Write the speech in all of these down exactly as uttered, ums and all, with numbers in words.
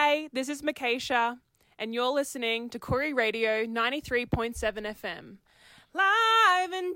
Hey, this is Makesha, and you're listening to Koori Radio ninety-three point seven F M. Live and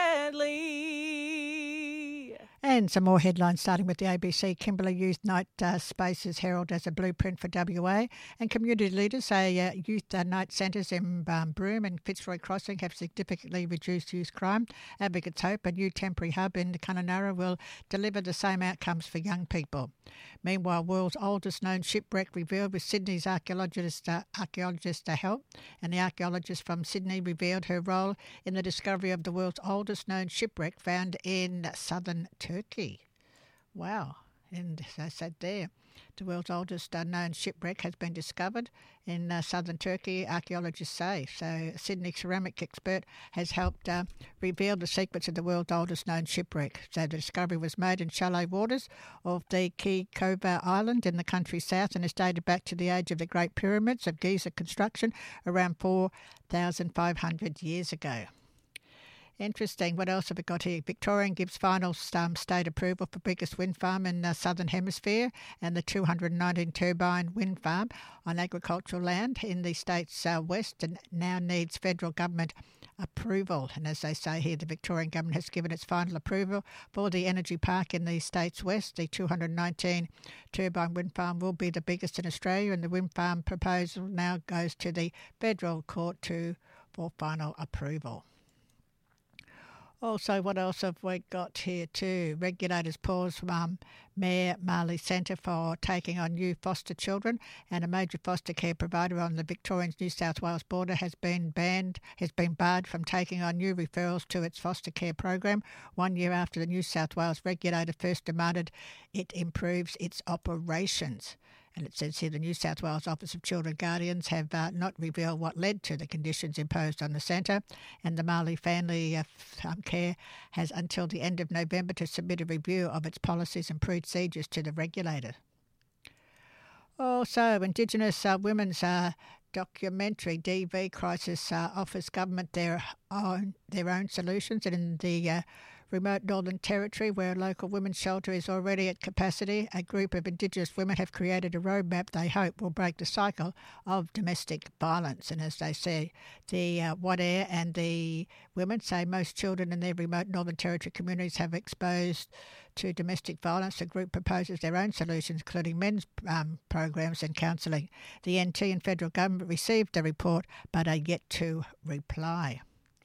deadly. And some more headlines, starting with the A B C. Kimberley Youth Night uh, Spaces heralded as a blueprint for W A, and community leaders say uh, youth uh, night centres in um, Broome and Fitzroy Crossing have significantly reduced youth crime. Advocates hope a new temporary hub in Kununurra will deliver the same outcomes for young people. Meanwhile, world's oldest known shipwreck revealed with Sydney's archaeologist, uh, archaeologist uh, help, and the archaeologist from Sydney revealed her role in the discovery of the world's oldest known shipwreck found in southern Turkey. Wow. And as I said there, the world's oldest uh, known shipwreck has been discovered in uh, southern Turkey, archaeologists say. So a Sydney ceramic expert has helped uh, reveal the secrets of the world's oldest known shipwreck. So the discovery was made in shallow waters of the Kikova Island in the country's south and is dated back to the age of the Great Pyramids of Giza construction around four thousand five hundred years ago. Interesting. What else have we got here? Victorian gives final um, state approval for biggest wind farm in the southern hemisphere, and the two hundred nineteen turbine wind farm on agricultural land in the state's uh, west and now needs federal government approval. And as they say here, the Victorian government has given its final approval for the energy park in the state's west. The two hundred nineteen turbine wind farm will be the biggest in Australia, and the wind farm proposal now goes to the federal court to for final approval. Also, what else have we got here too? Regulators pause um, Mayor Marley Centre for taking on new foster children, and a major foster care provider on the Victorian-New South Wales border has been banned, has been barred from taking on new referrals to its foster care program, one year after the New South Wales regulator first demanded it improves its operations. And it says here the New South Wales Office of Children Guardians have uh, not revealed what led to the conditions imposed on the centre, and the Marley Family uh, um, Care has until the end of November to submit a review of its policies and procedures to the regulator. Also, Indigenous uh, Women's uh, documentary D V Crisis uh, offers government their own, their own solutions, and in the uh, remote Northern Territory, where a local women's shelter is already at capacity, a group of Indigenous women have created a roadmap they hope will break the cycle of domestic violence. And as they say, the uh, Wadeye and the women say most children in their remote Northern Territory communities have exposed to domestic violence. The group proposes their own solutions, including men's um, programs and counselling. The N T and federal government received the report but are yet to reply.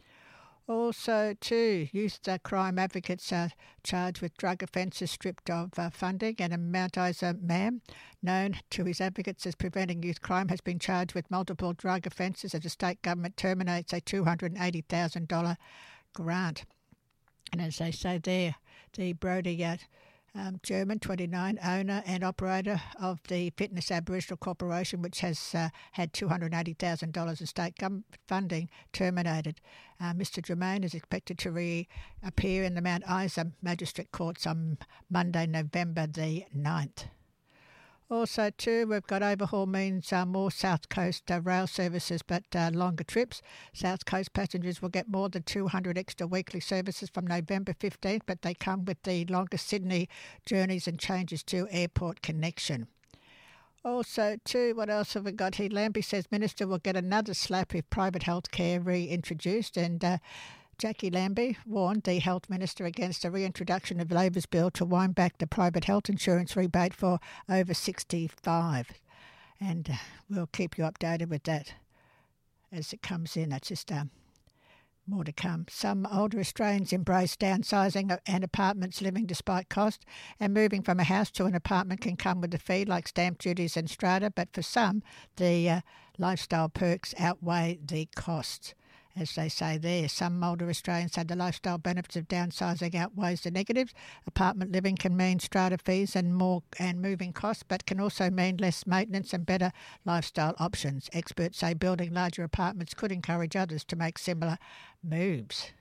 Also, too, youth uh, crime advocates are charged with drug offences stripped of uh, funding, and a Mount Isa man, known to his advocates as preventing youth crime, has been charged with multiple drug offences as the state government terminates a two hundred eighty thousand dollars grant. And as they say there, the Brody uh, Um, German, twenty-nine, owner and operator of the Fitness Aboriginal Corporation, which has uh, had two hundred eighty thousand dollars of state government funding terminated. Uh, Mister Germain is expected to reappear in the Mount Isa Magistrate Courts on Monday, November the ninth. Also, too, we've got overhaul means uh, more South Coast uh, rail services but uh, longer trips. South Coast passengers will get more than two hundred extra weekly services from November fifteenth, but they come with the longer Sydney journeys and changes to airport connection. Also, too, what else have we got here? Lambie says Minister will get another slap if private health care reintroduced, and uh, Jackie Lambie warned the Health Minister against a reintroduction of Labor's bill to wind back the private health insurance rebate for over sixty-five. And uh, we'll keep you updated with that as it comes in. That's just uh, more to come. Some older Australians embrace downsizing and apartments living despite cost, and moving from a house to an apartment can come with a fee like stamp duties and strata, but for some, the uh, lifestyle perks outweigh the costs. As they say there, some older Australians say the lifestyle benefits of downsizing outweighs the negatives. Apartment living can mean strata fees and more and moving costs, but can also mean less maintenance and better lifestyle options. Experts say building larger apartments could encourage others to make similar moves.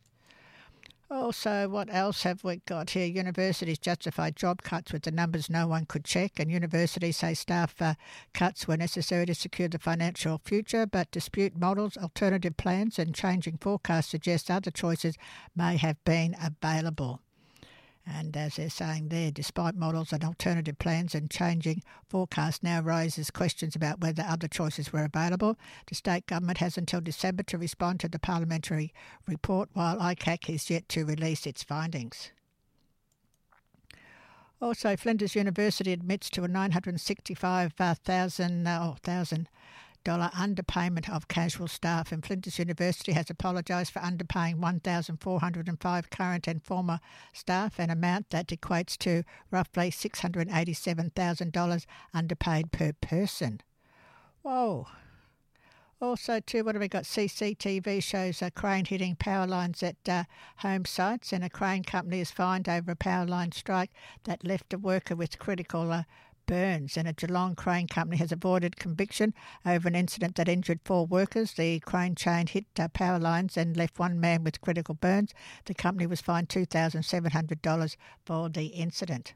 Also, what else have we got here? Universities justify job cuts with the numbers no one could check, and universities say staff uh, cuts were necessary to secure the financial future, but dispute models, alternative plans and changing forecasts suggest other choices may have been available. And as they're saying there, despite models and alternative plans and changing forecasts now raises questions about whether other choices were available. The state government has until December to respond to the parliamentary report, while I C A C is yet to release its findings. Also, Flinders University admits to a nine hundred sixty-five thousand dollars underpayment of casual staff, and Flinders University has apologised for underpaying one thousand four hundred five current and former staff, an amount that equates to roughly six hundred eighty-seven thousand dollars underpaid per person. Whoa. Also, too, what have we got? C C T V shows a crane hitting power lines at uh, home sites, and a crane company is fined over a power line strike that left a worker with critical uh, burns. And a Geelong crane company has avoided conviction over an incident that injured four workers. The crane chain hit uh, power lines and left one man with critical burns. The company was fined two thousand seven hundred dollars for the incident.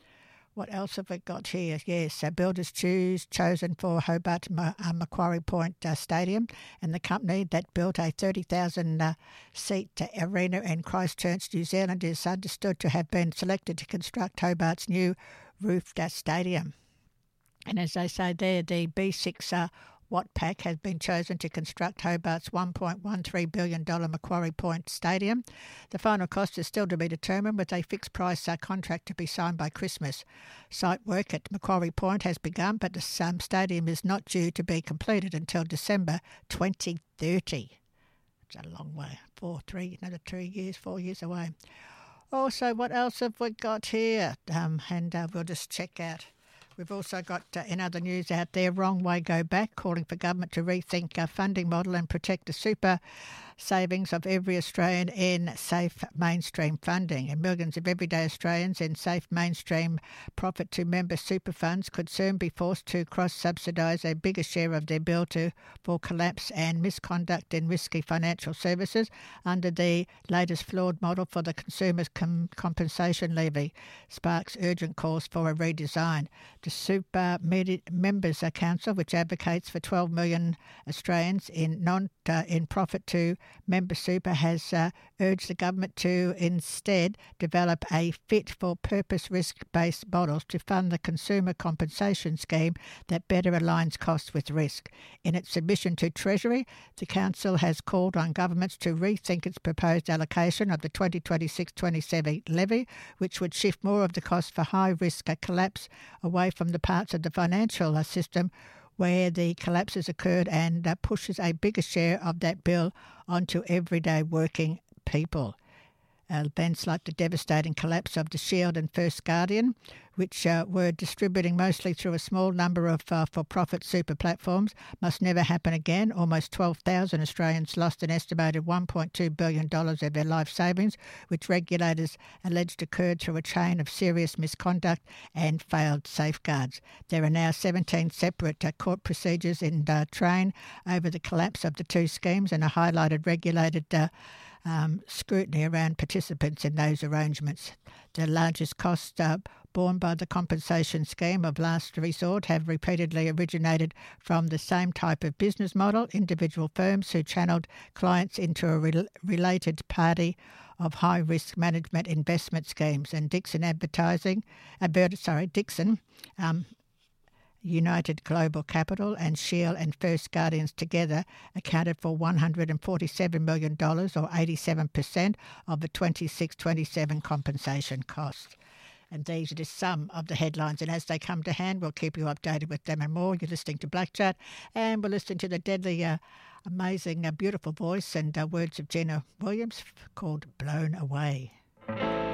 What else have we got here? Yes, uh, builders choose chosen for Hobart Ma- uh, Macquarie Point uh, Stadium, and the company that built a thirty thousand uh, seat uh, arena in Christchurch, New Zealand, is understood to have been selected to construct Hobart's new roofed uh, stadium. And as they say there, the B six uh, Wattpac has been chosen to construct Hobart's one point one three billion dollars Macquarie Point Stadium. The final cost is still to be determined, with a fixed price uh, contract to be signed by Christmas. Site work at Macquarie Point has begun, but the um, stadium is not due to be completed until December twenty thirty. It's a long way, four, three, another three years, four years away. Also, what else have we got here? Um, and uh, we'll just check out. We've also got, uh, in other news out there, Wrong Way Go Back, calling for government to rethink our funding model and protect the super savings of every Australian in safe mainstream funding. And millions of everyday Australians in safe mainstream profit to member super funds could soon be forced to cross-subsidise a bigger share of their bill to for collapse and misconduct in risky financial services under the latest flawed model for the Consumer Com- Compensation Levy. Sparks urgent calls for a redesign. The Super Medi- Members Council, which advocates for twelve million Australians in non uh, in profit to member super, has uh, urged the government to instead develop a fit-for-purpose risk-based model to fund the consumer compensation scheme that better aligns costs with risk. In its submission to Treasury, the Council has called on governments to rethink its proposed allocation of the twenty twenty-six twenty-seven levy, which would shift more of the cost for high-risk collapse away from the parts of the financial system where the collapses occurred, and uh, pushes a bigger share of that bill onto everyday working people. Uh, events like the devastating collapse of the Shield and First Guardian, which uh, were distributing mostly through a small number of uh, for-profit super platforms, must never happen again. Almost twelve thousand Australians lost an estimated one point two billion dollars of their life savings, which regulators alleged occurred through a chain of serious misconduct and failed safeguards. There are now seventeen separate uh, court procedures in uh, train over the collapse of the two schemes, and a highlighted regulated uh, Um, scrutiny around participants in those arrangements. The largest costs uh, borne by the compensation scheme of last resort have repeatedly originated from the same type of business model, individual firms who channeled clients into a re- related party of high-risk management investment schemes. And Dixon Advertising, Advert, sorry, Dixon, um, United Global Capital and Shield and First Guardians together accounted for one hundred forty-seven million dollars, or eighty-seven percent of the twenty-six twenty-seven compensation costs. And these are just some of the headlines, and as they come to hand, we'll keep you updated with them and more. You're listening to Black Chat, and we're listening to the deadly, uh, amazing, uh, beautiful voice and uh, words of Gina Williams called Blown Away.